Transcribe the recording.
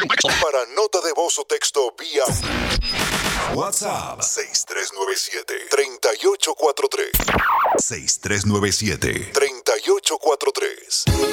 Para nota de voz o texto vía WhatsApp 6397-3843. 6397-3843.